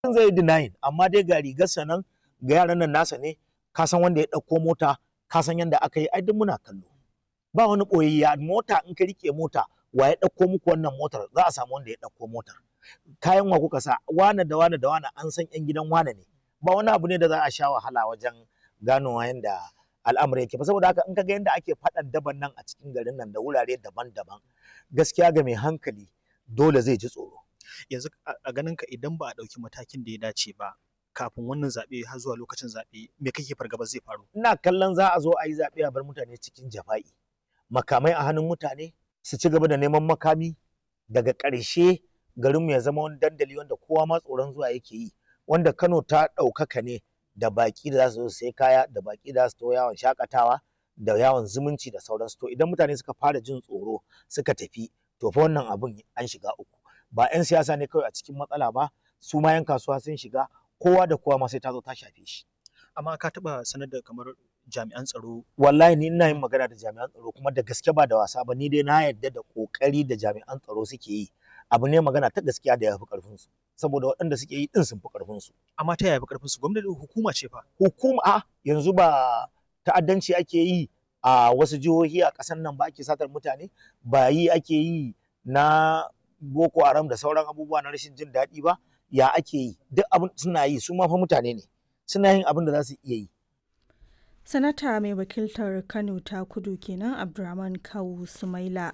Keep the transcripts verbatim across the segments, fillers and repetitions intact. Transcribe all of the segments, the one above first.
zai yi denying amma dai ga rigarsa nan ga yaran nan nasa ne ka san wanda ya ɗauko mota ka san yanda aka yi ai duk muna kallo ba wani ɓoyayya mota in ka rike mota wa ya ɗauko muku wannan motar za a samu wanda ya ɗauko motar kayan wa kuka sa wane da wane da wane an san yan gidan wane ne ba wani abu ne da za a sha wahala wajen ganowa yanda al'amari yake ba saboda haka in ka ga yanda ake faɗan daban nan a cikin garin nan da wurare daban-daban gaskiya ga mai hankali dole zai ji tsoro. Yanzu a ganin ka idan ba a ɗauki matakin da ya dace ba kafin wannan zaɓe har zuwa lokacin zaɓe me kake fargaba zai faru? Ina kallon za a zo a yi zaɓe a bar mutane cikin jafa'i makamai a hannun mutane su ci gaba da neman makami daga ƙarshe garinmu ya zama wani dandali wanda kowa ma tsoron zuwa yake yi wanda Kano ta ɗaukaka ne da baƙi da za su zo sai kaya da baƙi da za su to yawon shakatawa da yawon zumunci da sauransu to idan mutane suka fara jin tsoro suka tafi to fa wannan abun an shiga uku ba 'yan siyasa ne kawai a cikin matsala ba su ma 'yan kasuwa sun shiga kowa da kowa ma sai ta zo ta shafe shi. Amma ka taɓa sanar da kamar jami'an tsaro? Wallahi ni ina yin magana da jami'an tsaro kuma da gaske ba da wasa ba ni dai na yarda da ƙoƙari da jami'an tsaro suke yi abu ne magana ta gaskiya da ya fi ƙarfin su saboda waɗanda suke yi din sun fi ƙarfin su. Amma ta yaya fi ƙarfin su? Gwamnati hukuma ce fa. Hukuma a yanzu ba ta'addanci ake yi a wasu jihohi a ƙasar nan ba ake satar mutane ba yi ake yi na Boko Haram da sauran abubuwa na rashin jin daɗi ba ya ake yi duk abin suna yi su ma fa mutane ne suna yin abin da za su iya yi. Sanata mai wakiltar Kano ta Kudu kenan Abdurrahman Kawu Sumaila.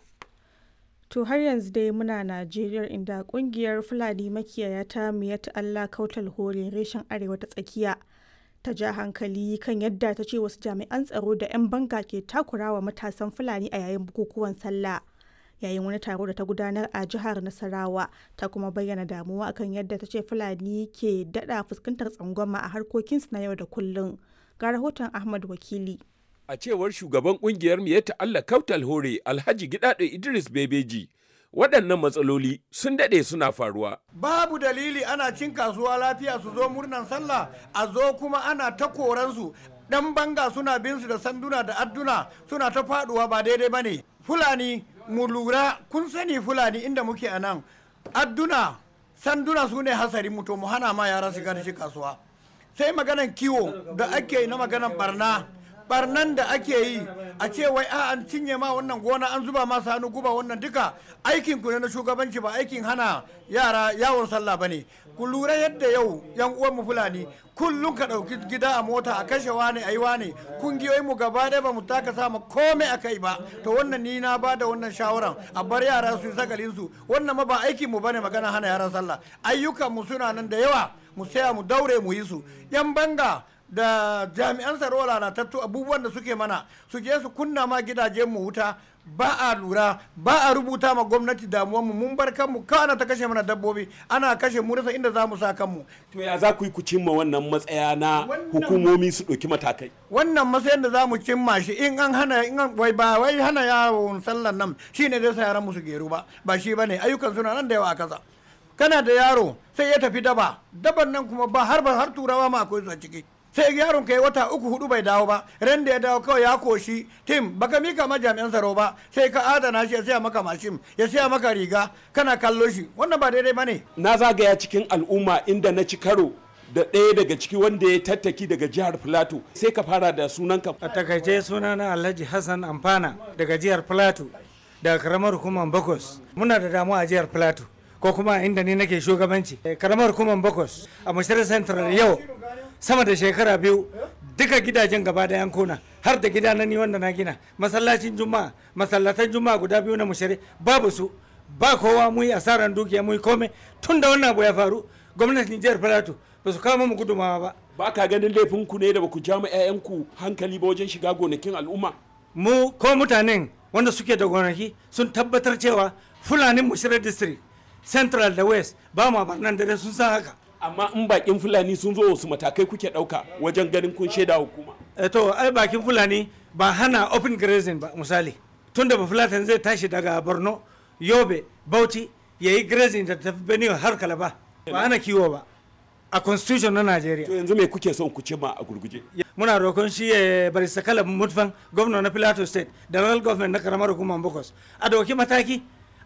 To har yanzu dai muna Najeriya inda kungiyar Fulani makiyaya ta Miyat Allah Kautal Hore reshen Arewa ta Tsakiya ta ja hankali kan yadda ta ce wasu jami'an tsaro da 'yan banga ke takurawa matasan Fulani a yayin bukukuwan sallah. Yayin wani taro da ta gudanar a jihar Nasarawa ta kuma bayyana damuwa akan yadda ta ce Fulani ke daɗa fuskantar tsangwama a harkokinsu na yau da kullum. Ga rahoton Ahmad Wakili. A cewar shugaban kungiyar Miyatta Allah Kautal Hore Alhaji Gidado Idris Bebeji, waɗannan matsaloli sun daɗe suna faruwa. Babu dalili ana cin kasuwa lafiya su zo murnan sallah a zo kuma ana ta koransu. Dan banga suna bin su da sanduna da adduna suna ta faduwa ba daidai bane. Fulani mu lura kun sani Fulani inda muke a nan adduna sanduna su ne hasari mu to mu hana ma yara shiga da shi kasuwa. Sai maganan kiwo da ake yi na maganan barna barnan da ake yi a ce wai a an cinye ma wannan gona an zuba masa hannu guba wannan duka aikin ku ne na shugabanci ba aikin hana yara yawon sallah bane ku lura yadda yau yan uwan mu Fulani kullum ka dauki gida a mota a kashe wani ayi wani kungiyoyin mu gaba da ba mu taka sama komai akai ba to wannan ni na bada wannan shawaran a bar yara su sagalin su wannan ma ba aikin mu bane magana hana yaran sallah ayyukan mu suna nan da yawa mu saya mu daure mu yi su yan banga da jami'an tsaro lalatattu abubuwan da suke mana su je su kunna ma gidajen mu wuta ba a lura ba a rubuta ma gwamnati damuwar mu mun bar kanmu kana ta kashe mana dabbobi ana kashe mu rasa inda zamu sa kanmu. To ya za ku yi ku cimma wannan matsaya na hukumomi su ɗauki matakai? Wannan matsayin da zamu cimma shi in an hana in an wai ba wai hana yawon sallan nan shine zai sa yaran mu su geru ba ba shi bane ayyukan suna nan da yawa a kasa. Kana da yaro sai ya tafi daba daban nan kuma ba har har turawa ma akwai su a ciki. Sai yaron kai wata uku hudu bai dawo ba ran da ya dawo kawai ya koshi tim baka mika ma jami'an tsaro ba sai ka adana shi ya siya maka mashin ya siya maka riga kana kallo shi wannan ba daidai bane. Na zagaya cikin al'umma inda na ci karo da ɗaya daga ciki wanda ya tattaki daga jihar Filato sai ka fara da sunanka. A takaice sunana Alhaji Hassan Amfana daga jihar Filato daga karamar hukumar Bakos muna da damuwa a jihar Filato ko kuma inda ni nake shugabanci karamar hukumar Bakos a Mashirar Central yau sama da shekara biyu duka gidajen gaba da yankuna har da gida na ni wanda na gina masallacin juma'a masallatan juma'a guda biyu na mushari babu su ba kowa mu yi asaran dukiya mu yi komai tun da wannan abu ya faru gwamnatin jihar Filato ba su kawo mu gudumawa ba. Ba ka ganin laifin ku ne da ba ku ja ma 'ya'yanku hankali ba wajen shiga gonakin al'umma? Mu ko mutanen wanda suke da gonaki sun tabbatar cewa Fulanin Mushirar District Central da West ba ma barnan dare sun san haka. Amma in bakin Fulani sun zo wasu matakai kuke ɗauka wajen ganin kun shaida hukuma? E to ai bakin Fulani ba hana open grazing ba misali tunda ba Fulatan zai tashi daga Borno Yobe Bauchi ya yi grazing da tafi Benue har Kalaba ba hana kiwo ba a constitution na Najeriya. To yanzu me kuke son ku cimma a gurguje? Muna roƙon shi ya bari sakala mutfan gwamna na Plateau State da local government na karamar hukumar Bokos a dauki mataki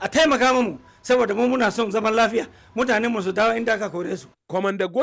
a taimaka mu saboda mu muna son zaman lafiya mutanen mu su dawo inda aka kore su. Kwamanda